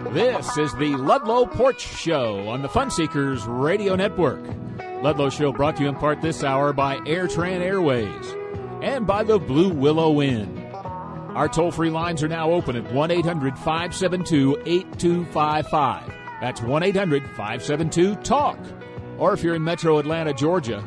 This is the Ludlow Porch Show on the Funseekers Radio Network. Ludlow Show brought to you in part this hour by AirTran Airways and by the Blue Willow Inn. Our toll-free lines are now open at 1-800-572-8255. That's 1-800-572-TALK. Or if you're in Metro Atlanta, Georgia,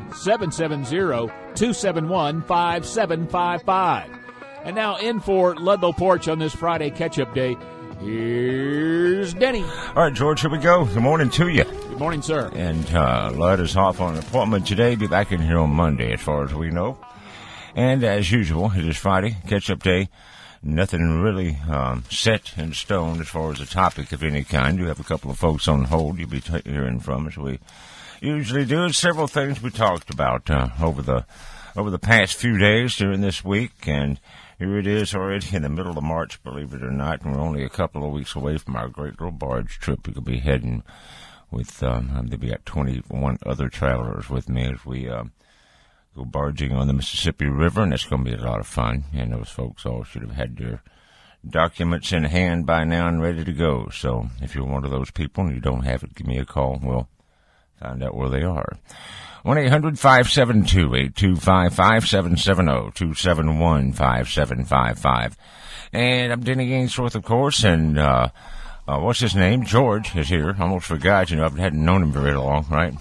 770-271-5755. And now in for Ludlow Porch on this Friday catch-up day, here's Denny. All right, George, here we go. Good morning to you. Good morning, sir. And Lud is off on an appointment today. Be back in here on Monday, as far as we know. And as usual, it is Friday, catch-up day. Nothing really set in stone as far as a topic of any kind. You have a couple of folks on hold you'll be hearing from as we usually do. Several things we talked about over the past few days during this week, and here it is already in the middle of March, believe it or not, and we're only a couple of weeks away from our great little barge trip. We could be heading with, we got 21 other travelers with me as we go barging on the Mississippi River, and it's going to be a lot of fun. And those folks all should have had their documents in hand by now and ready to go. So if you're one of those people and you don't have it, give me a call. We'll find out where they are. 1-800-572-8255, 770-271-5755. And I'm Denny Ainsworth, of course, and what's his name? George is here. Almost forgot. I hadn't known him very long, right?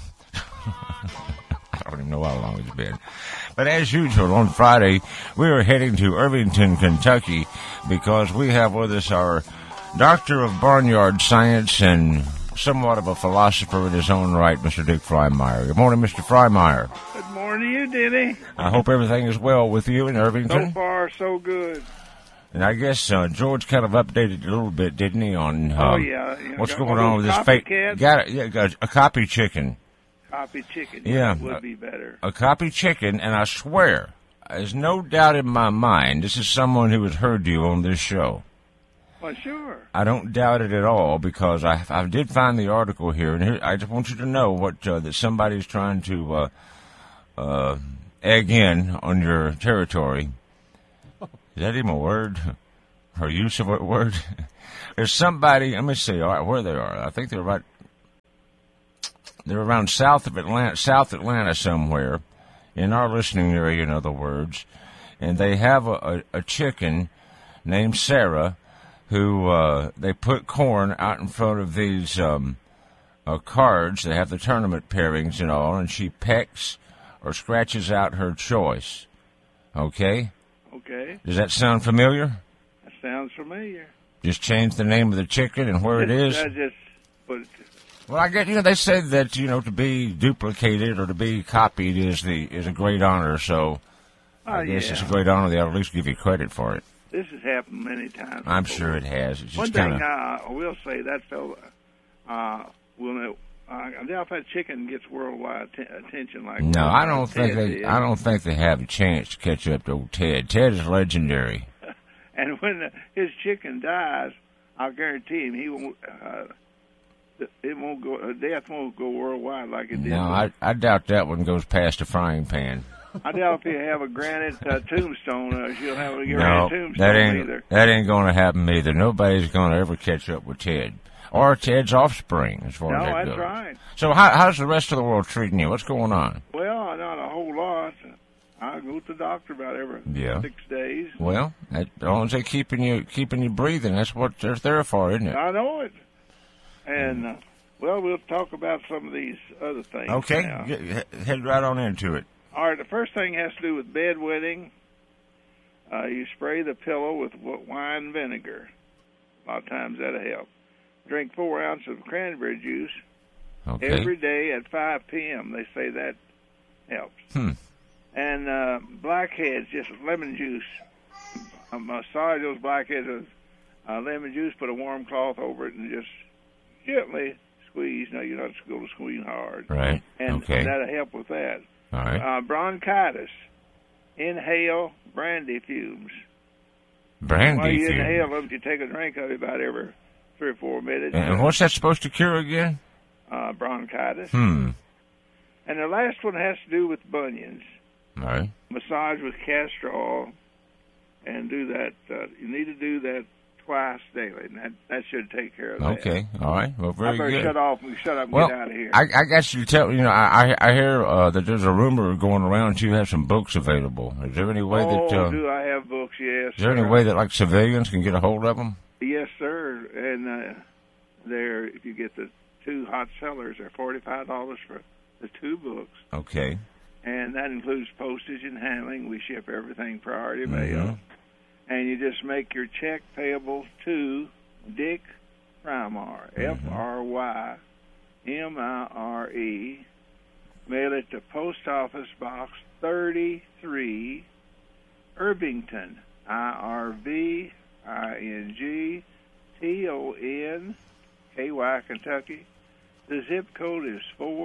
I don't even know how long it's been. But as usual, on Friday, we are heading to Irvington, Kentucky, because we have with us our Doctor of Barnyard Science and somewhat of a philosopher in his own right, Mr. Dick Freimeyer. Good morning, Mr. Freimeyer. Good morning to you, Denny. I hope everything is well with you in Irvington. So far, so good. And I guess George kind of updated a little bit, didn't he, on what's going on with this fake... Got a copy chicken. Copy chicken. Yeah. Would be better. A copy chicken, and I swear, there's no doubt in my mind, this is someone who has heard you on this show. Well, sure. I don't doubt it at all, because I did find the article here, and here, I just want you to know what that somebody's trying to egg in on your territory. Is that even a word? Or use of a word? There's somebody, let me see, all right, where they are. I think they're right. They're around South Atlanta somewhere, in our listening area, in other words, and they have a chicken named Sarah, who they put corn out in front of these cards. They have the tournament pairings and all, and she pecks or scratches out her choice. Okay? Okay. Does that sound familiar? That sounds familiar. Just change the name of the chicken and where it is? I just put it. Well, I get, they said that, to be duplicated or to be copied is a great honor, so I guess it's a great honor. They ought to at least give you credit for it. This has happened many times. I'm sure it has. It's just one thing I will say, that fellow, I doubt that chicken gets worldwide attention like no, I don't think they have a chance to catch up to old Ted. Ted is legendary. And when his chicken dies, I'll guarantee him he won't. It won't go. Death won't go worldwide like it did. No, I doubt that one goes past a frying pan. I doubt if you have a granite tombstone, she'll have a granite tombstone either. That ain't going to happen either. Nobody's going to ever catch up with Ted. Or Ted's offspring, as far as that goes. No, that's right. So how's the rest of the world treating you? What's going on? Well, not a whole lot. I go to the doctor about every 6 days. Well, as long as they're keeping you breathing, that's what they're there for, isn't it? I know it. And, we'll talk about some of these other things. Okay, now. Head right on into it. All right, the first thing has to do with bedwetting. You spray the pillow with wine and vinegar. A lot of times that'll help. Drink 4 ounces of cranberry juice every day at 5 p.m. They say that helps. And blackheads, just lemon juice. Massage those blackheads with lemon juice, put a warm cloth over it, and just gently squeeze. No, you're not going to squeeze hard. Right. And that'll help with that. All right. Bronchitis. Inhale brandy fumes. Brandy fumes? While you fumes. inhale them, you take a drink of it about every 3 or 4 minutes. And what's that supposed to cure again? Bronchitis. And the last one has to do with bunions. All right. Massage with castor oil, and do that. You need to do that twice daily, and that should take care of that. Okay, all right. Well, very good. I better good. shut up and Well, get out of here. I got you to tell, I hear that there's a rumor going around you have some books available. Is there any way that... do I have books? Yes, Is there any way that, like, civilians can get a hold of them? Yes, sir. And if you get the 2 hot sellers, they're $45 for the 2 books. Okay. And that includes postage and handling. We ship everything priority mail. And you just make your check payable to Dick Frymire, F-R-Y-M-I-R-E. Mail it to Post Office Box 33, Irvington, IRVINGTON, Kentucky. The zip code is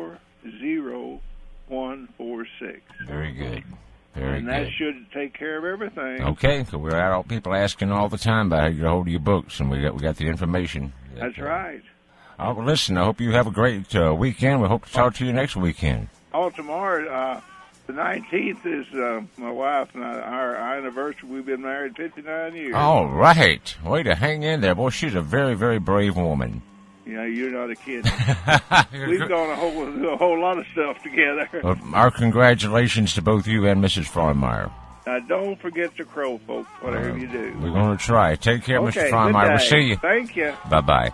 40146. Very good. And that should take care of everything. Okay, so we're out all people asking all the time about how you get a hold of your books, and we got the information. That's right. Oh, well, listen, I hope you have a great weekend. We hope to talk to you next weekend. Oh, tomorrow, the 19th is my wife and our anniversary. We've been married 59 years. All right. Way to hang in there. Boy, she's a very, very brave woman. Yeah, you're not a kid. We've gone a whole lot of stuff together. Well, our congratulations to both you and Mrs. Frymire. Now, don't forget the crow, folks, whatever you do. We're going to try. Take care, okay, Mr. Frymire. We'll see you. Thank you. Bye-bye.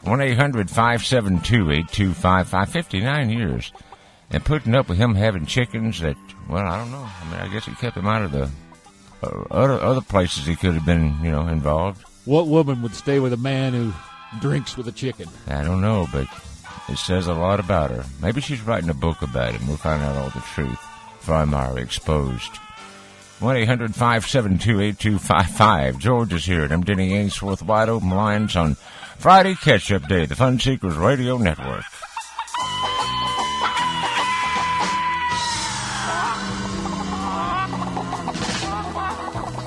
1-800-572-8255. 59 years. And putting up with him having chickens that, well, I don't know. I mean, I guess it kept him out of the other places he could have been, involved. What woman would stay with a man who drinks with a chicken? I don't know, but it says a lot about her. Maybe she's writing a book about him. We'll find out all the truth. Frymire Exposed. 1-800-572-8255. George is here, and I'm Denny Ainsworth. Wide open lines on Friday Catch-Up Day, the Fun Seekers Radio Network.